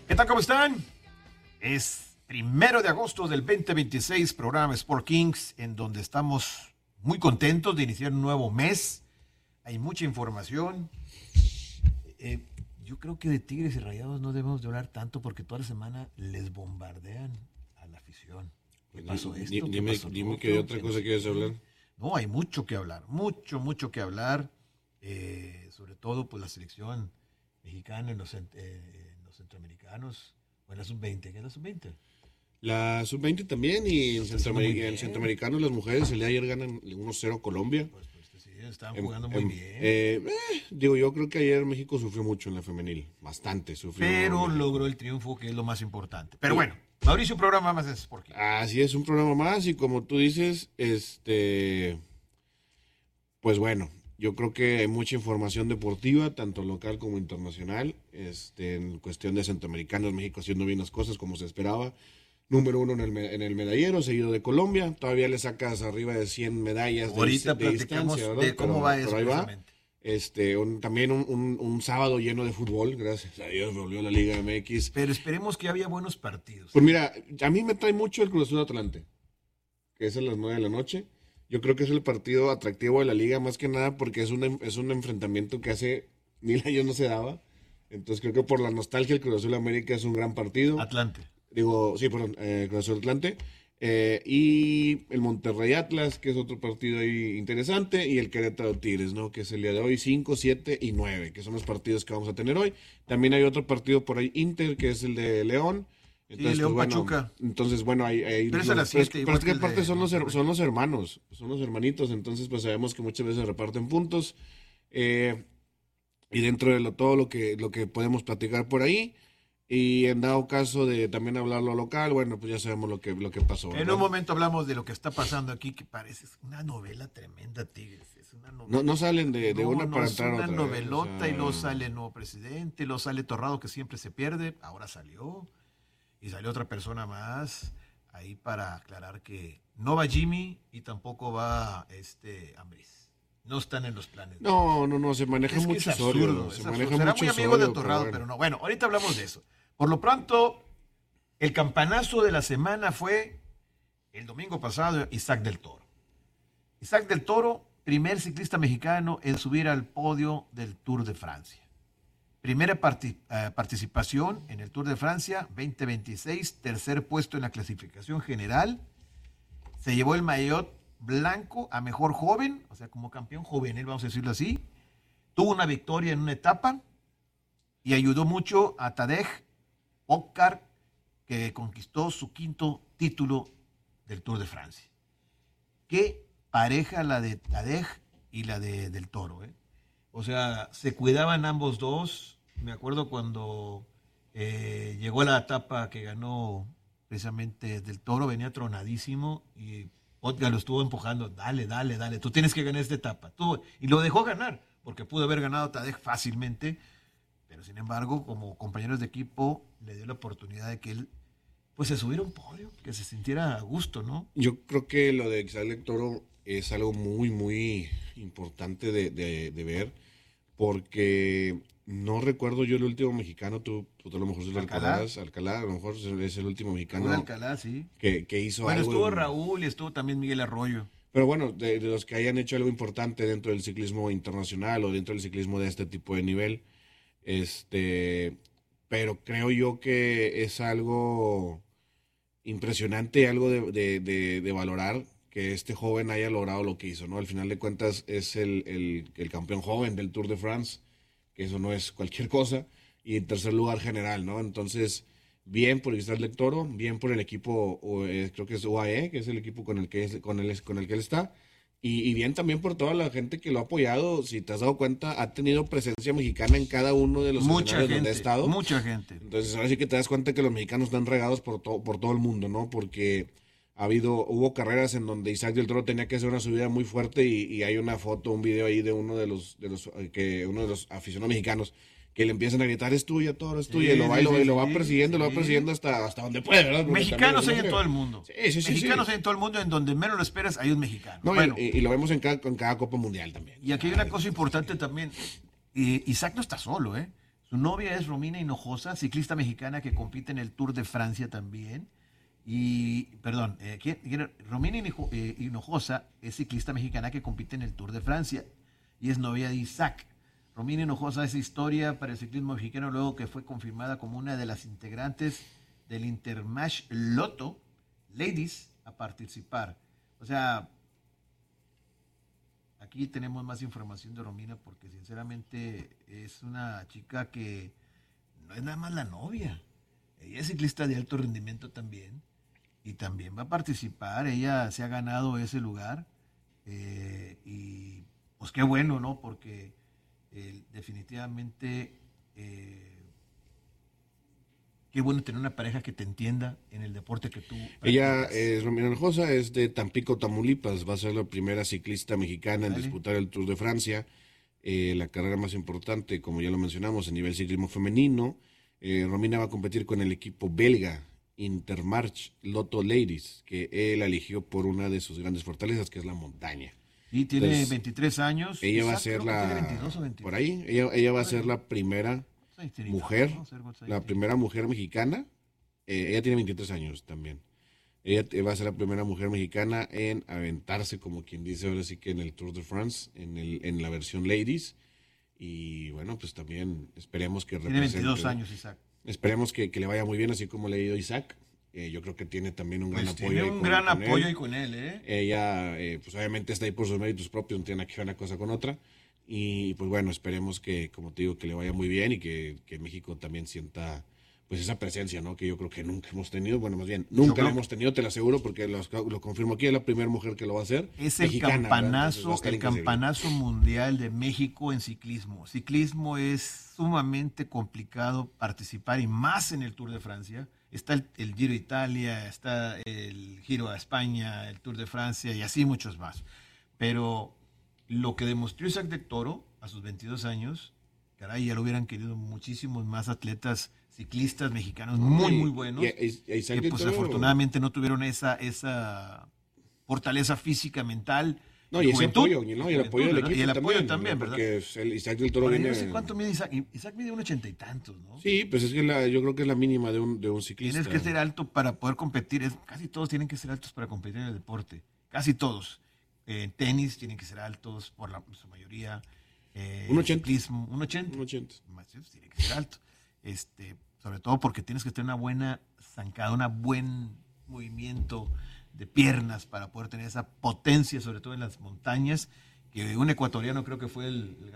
¿Qué tal? ¿Cómo están? Es 1 de agosto del 2026, programa Sport Kings, en donde estamos muy contentos de iniciar un nuevo mes. Hay mucha información. Yo creo que de Tigres y Rayados no debemos de hablar tanto porque toda la semana les bombardean a la afición. ¿Qué pasó esto? Dime que otra cosa quieres hablar. No, hay mucho que hablar, mucho que hablar. Sobre todo, pues la selección mexicana en los centroamericanos, o en la sub-20, ¿qué es la sub-20? La sub-20 también, y en centroamericano las mujeres el día de ayer ganan 1-0 Colombia. Pues sí, estaban jugando muy bien. Yo creo que ayer México sufrió mucho en la femenil, bastante sufrió. Pero logró el triunfo, que es lo más importante. Pero bueno, Mauricio, un programa más de Sport Kings. Así es, un programa más, y como tú dices, pues bueno, yo creo que hay mucha información deportiva, tanto local como internacional, en cuestión de centroamericanos, México haciendo bien las cosas como se esperaba. Número 1 en el medallero, seguido de Colombia. Todavía le sacas arriba de 100 medallas Ahorita de platicamos distancia, ¿verdad? de cómo va eso ahí va. precisamente. También un sábado lleno de fútbol, gracias a Dios, volvió la Liga MX. Pero esperemos que haya buenos partidos. Pues mira, a mí me trae mucho el Cruz Azul Atlante, que es a las 9 de la noche. Yo creo que es el partido atractivo de la liga, más que nada porque es un enfrentamiento que hace 1000 años no se daba. Entonces creo que por la nostalgia el Cruz Azul América es un gran partido. Atlante. Cruz Azul Atlante. Y el Monterrey Atlas, que es otro partido ahí interesante, y el Querétaro Tigres, ¿no? Que es el día de hoy, 5, 7 y 9, que son los partidos que vamos a tener hoy. También hay otro partido por ahí, Inter, que es el de León. Entonces, León Pachuca. Entonces, bueno, hay pero es a las 7. Pero es que aparte son los hermanos, son los hermanitos, entonces pues sabemos que muchas veces reparten puntos. Y dentro de todo lo que podemos platicar por ahí, y en dado caso de también hablar lo local, bueno, pues ya sabemos lo que pasó, ¿verdad? En un momento hablamos de lo que está pasando aquí, que parece una novela tremenda, Tigres. Es una novela. No salen de una para entrar a otra. Es una novelota, y luego sale el nuevo presidente, y luego sale Torrado, que siempre se pierde, ahora salió. Y salió otra persona más ahí para aclarar que no va Jimmy y tampoco va Ambriz. No están en los planes. No, se maneja mucho Osorio. Será muy amigo de Torrado, pero no. Bueno, ahorita hablamos de eso. Por lo pronto, el campanazo de la semana fue el domingo pasado, Isaac del Toro. Isaac del Toro, primer ciclista mexicano en subir al podio del Tour de Francia. Primera participación en el Tour de Francia 2026, tercer puesto en la clasificación general. Se llevó el maillot blanco a mejor joven, o sea, como campeón juvenil, vamos a decirlo así. Tuvo una victoria en una etapa y ayudó mucho a Tadej Pogačar, que conquistó su 5º título del Tour de Francia. Qué pareja la de Tadej y la del Toro, ¿eh? O sea, se cuidaban ambos dos. Me acuerdo cuando llegó la etapa que ganó precisamente del Toro, venía tronadísimo y Pogačar lo estuvo empujando. Dale, tú tienes que ganar esta etapa. Y lo dejó ganar, porque pudo haber ganado Tadej fácilmente, pero sin embargo, como compañeros de equipo, le dio la oportunidad de que él pues se subiera a un podio, que se sintiera a gusto, ¿no? Yo creo que lo de Isaac del Toro es algo muy, muy importante de ver, porque no recuerdo yo el último mexicano, tú a lo mejor se lo recordarás, Alcalá, a lo mejor es el último mexicano Alcalá, sí. que hizo bueno, algo. Bueno, estuvo Raúl y estuvo también Miguel Arroyo. Pero bueno, de los que hayan hecho algo importante dentro del ciclismo internacional o dentro del ciclismo de este tipo de nivel, pero creo yo que es algo impresionante, algo de valorar, que este joven haya logrado lo que hizo, ¿no? Al final de cuentas es el campeón joven del Tour de France, que eso no es cualquier cosa, y en tercer lugar general, ¿no? Entonces, bien por Isaac del Toro, bien por el equipo, creo que es UAE, que es el equipo con el que él está, y bien también por toda la gente que lo ha apoyado. Si te has dado cuenta, ha tenido presencia mexicana en cada uno de los escenarios donde ha estado. Mucha gente. Entonces ahora sí que te das cuenta que los mexicanos están regados por todo el mundo, ¿no? Porque hubo carreras en donde Isaac del Toro tenía que hacer una subida muy fuerte, y hay una foto, un video ahí de uno de los aficionados mexicanos que le empiezan a gritar: es tuya, Toro, es tuya, y lo va persiguiendo hasta donde puede, ¿verdad? Porque mexicanos hay en todo el mundo. Sí. Mexicanos hay en todo el mundo, en donde menos lo esperas hay un mexicano. No, bueno, y lo vemos en cada Copa Mundial también. Y aquí hay una cosa importante también. Isaac no está solo, ¿eh? Su novia es Romina Hinojosa, ciclista mexicana que compite en el Tour de Francia también. Y, perdón, Romina Hinojosa es ciclista mexicana que compite en el Tour de Francia y es novia de Isaac. Romina Hinojosa es historia para el ciclismo mexicano luego que fue confirmada como una de las integrantes del Intermarché Lotto Ladies a participar. O sea, aquí tenemos más información de Romina porque sinceramente es una chica que no es nada más la novia. Ella es ciclista de alto rendimiento también y también va a participar. Ella se ha ganado ese lugar y pues qué bueno, ¿no? Porque definitivamente qué bueno tener una pareja que te entienda en el deporte que tú Ella practicas. es Romina Hinojosa, es de Tampico, Tamaulipas. Va a ser la primera ciclista mexicana en Dale. disputar el Tour de Francia, la carrera más importante, como ya lo mencionamos, a nivel ciclismo femenino. Romina va a competir con el equipo belga Intermarché Lotto Ladies, que él eligió por una de sus grandes fortalezas, que es la montaña. Y tiene Entonces, 23 años. ella va a Isaac ser creo que tiene la, 22 o 23. por ahí, ella va a Por ser ahí. la primera Ahí tiene mujer, ¿no? Cerco, ahí la tiene. primera mujer mexicana. Ella tiene 23 años también. Ella va a ser la primera mujer mexicana en aventarse, como quien dice ahora sí que en el Tour de France, en la versión Ladies. Y bueno, pues también esperemos que Tiene 22 represente, ¿no? años, Isaac. Esperemos que le vaya muy bien, así como le ha ido a Isaac. Yo creo que tiene también un gran Pues apoyo tiene ahí un con, gran con apoyo él. ahí con él, ¿eh? Ella, pues obviamente está ahí por sus méritos propios, no tiene nada que ver una cosa con otra. Y pues bueno, esperemos que, como te digo, que le vaya muy bien y que México también sienta pues esa presencia, ¿no? Que yo creo que nunca hemos tenido, bueno, más bien, nunca creo la hemos tenido, te lo aseguro, porque lo confirmo aquí, es la primera mujer que lo va a hacer. Es el Mexicana, ¿verdad? Entonces va a campanazo, estar el increíble. campanazo mundial de México en ciclismo. Ciclismo es sumamente complicado participar y más en el Tour de Francia. Está el Giro de Italia, está el Giro a España, el Tour de Francia y así muchos más. Pero lo que demostró Isaac de Toro a sus 22 años, caray, ya lo hubieran querido muchísimos más atletas ciclistas mexicanos muy, muy buenos, y a Isaac que de pues Toro- afortunadamente no tuvieron esa fortaleza física, mental No, y y ese juventud. apoyo, ¿no? Y el apoyo del ¿verdad? equipo Y el apoyo también, también, ¿verdad? ¿verdad? Porque el Isaac del Toro Ahora, yo viene... no sé cuánto mide Isaac. Isaac mide un 80 y tantos, ¿no? Sí, pues es que yo creo que es la mínima de un ciclista. Tienes que ser alto para poder competir. Casi todos tienen que ser altos para competir en el deporte. Casi todos. En tenis tienen que ser altos, por su mayoría. Un 80. Ciclismo, un 80. Un 80. Tiene que ser alto. Sobre todo porque tienes que tener una buena zancada, un buen movimiento de piernas para poder tener esa potencia, sobre todo en las montañas, que un ecuatoriano creo que fue el